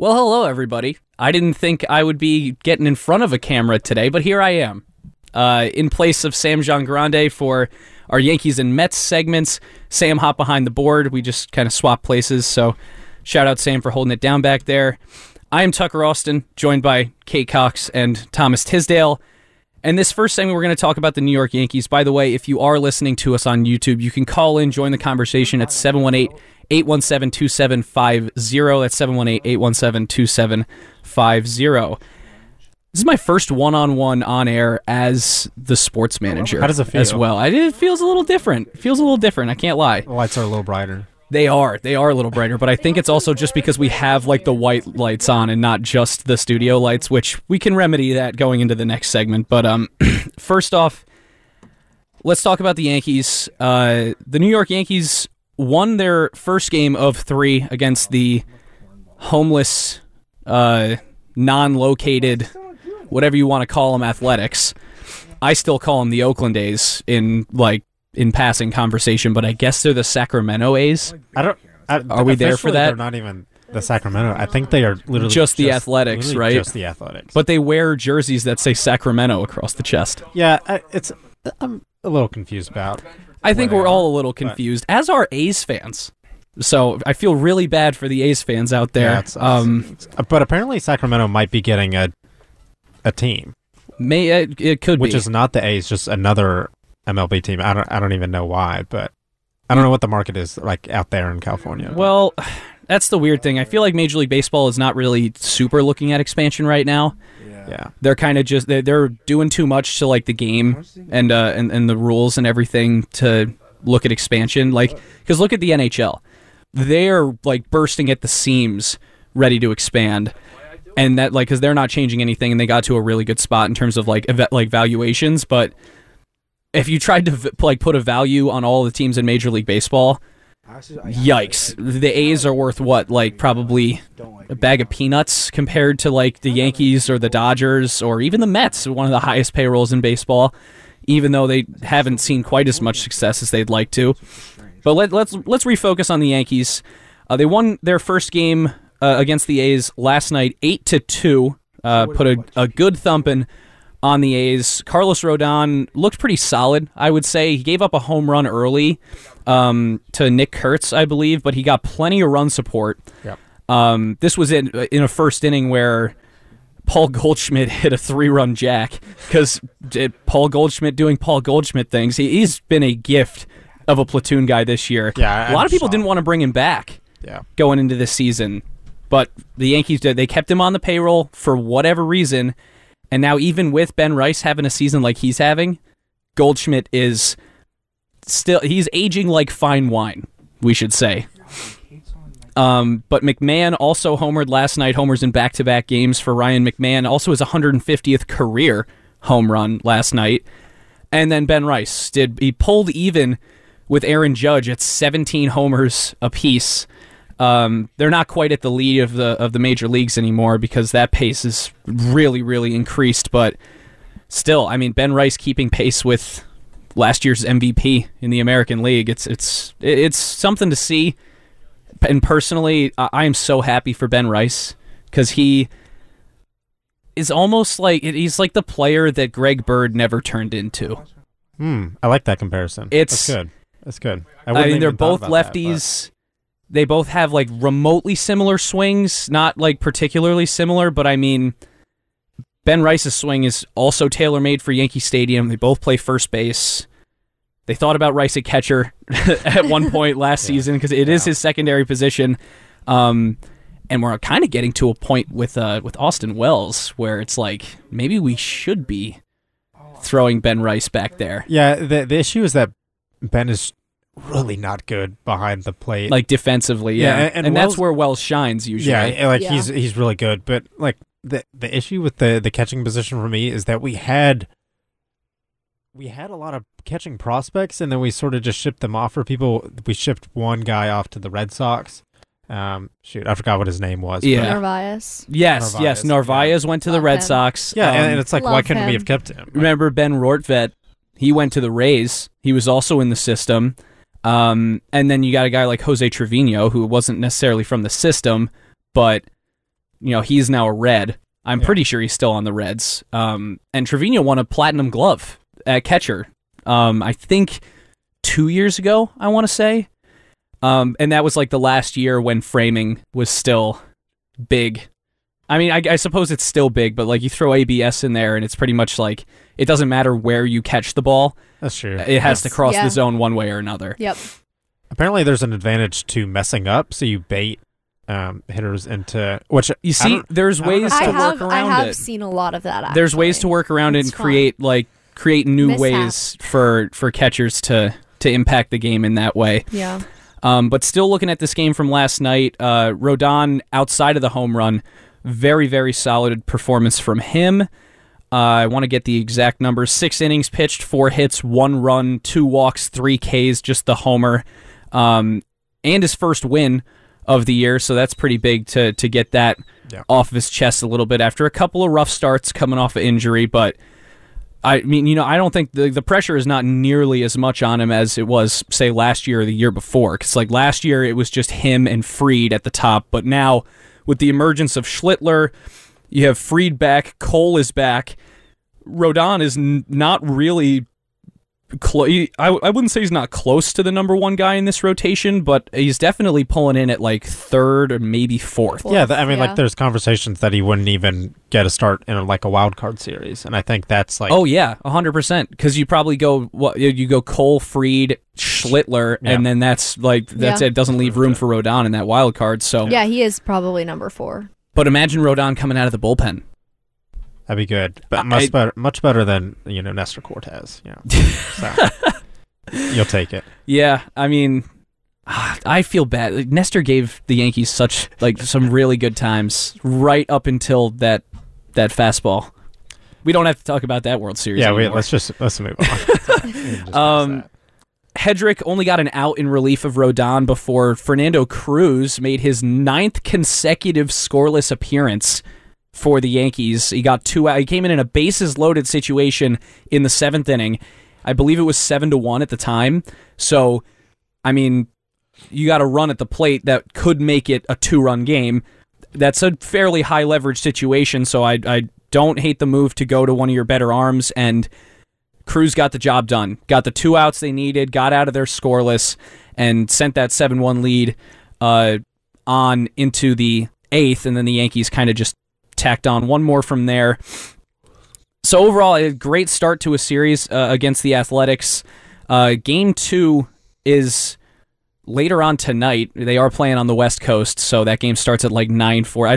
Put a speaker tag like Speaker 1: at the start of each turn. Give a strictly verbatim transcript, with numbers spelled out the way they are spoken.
Speaker 1: Well, hello, everybody. I didn't think I would be getting in front of a camera today, but here I am. Uh, in place of Sam Jean-Grande for our Yankees and Mets segments. Sam hopped behind the board. We just kind of swapped places, so shout out Sam for holding it down back there. I am Tucker Austin, joined by Kate Cox and Thomas Tisdale. And this first segment, we're going to talk about the New York Yankees. By the way, if you are listening to us on YouTube, you can call in, join the conversation at seven one eight, eight one seven, two seven five zero. That's seven one eight, eight one seven, two seven five zero. This is my first one-on-one on air as the sports manager.
Speaker 2: How does it feel?
Speaker 1: As well. I, it feels a little different. It feels a little different. I can't lie.
Speaker 2: The lights are a little brighter.
Speaker 1: They are. They are a little brighter, but I think it's also just because we have like the white lights on and not just the studio lights, which we can remedy that going into the next segment. But um, first off, let's talk about the Yankees. Uh, the New York Yankees won their first game of three against the homeless, uh, non-located, whatever you want to call them, Athletics. I still call them the Oakland A's in like in passing conversation, but I guess they're the Sacramento A's.
Speaker 2: I don't. I,
Speaker 1: Are we there for that?
Speaker 2: They're not even the Sacramento. I think they are literally
Speaker 1: just the just, Athletics, right?
Speaker 2: Just the Athletics.
Speaker 1: But they wear jerseys that say Sacramento across the chest.
Speaker 2: Yeah, I, it's. I'm a little confused about.
Speaker 1: I think we're all a little confused, but, as are A's fans. So I feel really bad for the A's fans out there.
Speaker 2: Yeah, it's,
Speaker 1: um,
Speaker 2: but apparently Sacramento might be getting a a team.
Speaker 1: May it, it could
Speaker 2: which
Speaker 1: be.
Speaker 2: is not the A's, just another M L B team. I don't I don't even know why, but I don't know what the market is like out there in California.
Speaker 1: Well, that's the weird thing. I feel like Major League Baseball is not really super looking at expansion right now.
Speaker 2: Yeah, yeah.
Speaker 1: They're kind of just they're, they're doing too much to like the game and uh and, and the rules and everything to look at expansion. Like, because look at the N H L, they're like bursting at the seams, ready to expand. And that, like, because they're not changing anything, and they got to a really good spot in terms of like ev- like valuations. But if you tried to v- like put a value on all the teams in Major League Baseball, yikes! The A's are worth what, like probably a bag of peanuts compared to like the Yankees or the Dodgers or even the Mets, one of the highest payrolls in baseball. Even though they haven't seen quite as much success as they'd like to. But let, let's let's refocus on the Yankees. Uh, they won their first game Uh, against the A's last night, eight to two. Uh, put a, a good thumping on the A's. Carlos Rodon looked pretty solid, I would say. He gave up a home run early um, to Nick Kurtz, I believe, but he got plenty of run support.
Speaker 2: Yep.
Speaker 1: Um, this was in, in a first inning where Paul Goldschmidt hit a three-run jack because Paul Goldschmidt doing Paul Goldschmidt things. He, he's been a gift of a platoon guy this year.
Speaker 2: Yeah,
Speaker 1: a lot
Speaker 2: I'm
Speaker 1: of people
Speaker 2: shocked.
Speaker 1: didn't want to bring him back
Speaker 2: Yeah.
Speaker 1: going into this season. But the Yankees did. They kept him on the payroll for whatever reason. And now even with Ben Rice having a season like he's having, Goldschmidt is still, he's aging like fine wine, we should say. Um, but McMahon also homered last night, homers in back-to-back games for Ryan McMahon. Also his one hundred fiftieth career home run last night. And then Ben Rice did, he pulled even with Aaron Judge at seventeen homers apiece. Um, they're not quite at the lead of the of the major leagues anymore because that pace is really, really increased. But still, I mean, Ben Rice keeping pace with last year's M V P in the American League. It's it's it's something to see. And personally, I am so happy for Ben Rice because he is almost like he's like the player that Greg Bird never turned into.
Speaker 2: Hmm. I like that comparison.
Speaker 1: It's
Speaker 2: That's good. That's good. I,
Speaker 1: I mean, they're both lefties. That, They both have like remotely similar swings, not like particularly similar, but I mean, Ben Rice's swing is also tailor-made for Yankee Stadium. They both play first base. They thought about Rice at catcher at one point last yeah. season because it yeah. is his secondary position. Um, and we're kind of getting to a point with uh, with Austin Wells where it's like maybe we should be throwing Ben Rice back there.
Speaker 2: Yeah, the the issue is that Ben is really not good behind the plate,
Speaker 1: like defensively. Yeah, yeah and, and, and
Speaker 2: Wells,
Speaker 1: that's where Wells shines usually.
Speaker 2: Yeah, like
Speaker 3: yeah.
Speaker 2: he's he's really good, but like the the issue with the the catching position for me is that we had we had a lot of catching prospects, and then we sort of just shipped them off for people. We shipped one guy off to the Red Sox. Um, shoot, I forgot what his name was.
Speaker 1: Yeah,
Speaker 3: Narvaez.
Speaker 1: Yes,
Speaker 2: Narvaez,
Speaker 1: yes, Narvaez
Speaker 2: yeah.
Speaker 1: went to the
Speaker 3: Love
Speaker 1: Red
Speaker 3: him.
Speaker 1: Sox.
Speaker 2: Yeah,
Speaker 1: um,
Speaker 2: and, and it's like,
Speaker 3: Love
Speaker 2: why couldn't
Speaker 3: him.
Speaker 2: we have kept him? Like,
Speaker 1: remember Ben Rortvedt? He went to the Rays. He was also in the system. Um, and then you got a guy like Jose Trevino, who wasn't necessarily from the system, but you know, he's now a Red. I'm
Speaker 2: Yeah.
Speaker 1: pretty sure he's still on the Reds. Um, and Trevino won a Platinum Glove at catcher. Um, I think two years ago, I want to say. Um, and that was like the last year when framing was still big. I mean, I, I suppose it's still big, but like you throw A B S in there, and it's pretty much like it doesn't matter where you catch the ball;
Speaker 2: That's true.
Speaker 1: it has to cross
Speaker 3: Yeah.
Speaker 1: the zone one way or another.
Speaker 3: Yep.
Speaker 2: Apparently, there's an advantage to messing up, so you bait um, hitters into which
Speaker 1: You
Speaker 2: I
Speaker 1: see,
Speaker 2: don't-
Speaker 1: there's
Speaker 2: I don't know
Speaker 1: ways
Speaker 2: if
Speaker 3: I
Speaker 1: to
Speaker 3: have
Speaker 1: work
Speaker 3: I
Speaker 1: around
Speaker 3: have
Speaker 1: it.
Speaker 3: seen a lot of that. Actually.
Speaker 1: There's ways to work around it
Speaker 3: It's
Speaker 1: and
Speaker 3: fun.
Speaker 1: create like create new
Speaker 3: Mishap.
Speaker 1: ways for for catchers to to impact the game in that way.
Speaker 3: Yeah.
Speaker 1: Um, but still looking at this game from last night, uh, Rodon outside of the home run, very, very solid performance from him. Uh, I want to get the exact numbers. Six innings pitched, four hits, one run, two walks, three Ks, just the homer. Um, and his first win of the year, so that's pretty big to, to get that
Speaker 2: Yeah.
Speaker 1: off of his chest a little bit after a couple of rough starts coming off of injury, but I mean, you know, I don't think the the pressure is not nearly as much on him as it was, say, last year or the year before. Because, like, last year it was just him and Fried at the top. But now, with the emergence of Schlittler, you have Fried back, Cole is back. Rodon is n- not really close. I, I wouldn't say he's not close to the number one guy in this rotation, but he's definitely pulling in at, like, third or maybe fourth.
Speaker 3: Fourth,
Speaker 2: Yeah, th- I mean,
Speaker 3: yeah.
Speaker 2: like, there's conversations that he wouldn't even get a start in a, like a wild card series, and I think that's like,
Speaker 1: Oh yeah, a hundred percent. Because you probably go what you go Cole, Fried, Schlittler,
Speaker 2: Yeah.
Speaker 1: and then that's like that's
Speaker 3: Yeah.
Speaker 1: it. Doesn't leave room for Rodon in that wild card. So,
Speaker 3: Yeah, he is probably number four.
Speaker 1: but imagine Rodon coming out of the bullpen.
Speaker 2: that'd be good, but
Speaker 1: I-
Speaker 2: much better, much better than you know Nestor Cortez. You know, so you'll take it.
Speaker 1: Yeah, I mean, I feel bad. Like, Nestor gave the Yankees such like some really good times right up until that that fastball. We don't have to talk about that World Series.
Speaker 2: Yeah, wait,
Speaker 1: anymore.
Speaker 2: let's just let's move on. We can just pass
Speaker 1: Um,
Speaker 2: that.
Speaker 1: Hedrick only got an out in relief of Rodon before Fernando Cruz made his ninth consecutive scoreless appearance for the Yankees. He got two out. He came in in a bases loaded situation in the seventh inning. I believe it was seven to one at the time. So, I mean, you got a run at the plate that could make it a two run game. That's a fairly high leverage situation. So I I don't hate the move to go to one of your better arms, and Cruz got the job done. Got the two outs they needed, got out of there scoreless, and sent that seven one lead uh, on into the eighth, and then the Yankees kind of just tacked on one more from there. So overall, a great start to a series uh, against the Athletics. Uh, game two is later on tonight. They are playing on the West Coast, so that game starts at like nine four. I,